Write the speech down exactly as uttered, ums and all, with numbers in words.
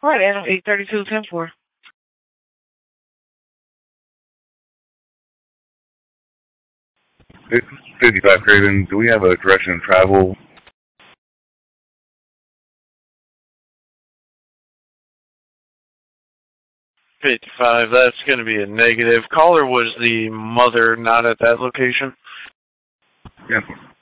All right, Adam, eight thirty-two, ten four. It's fifty-five Craven. Do we have a direction of travel? fifty-five, that's going to be a negative. Caller was the mother not at that location? Yes.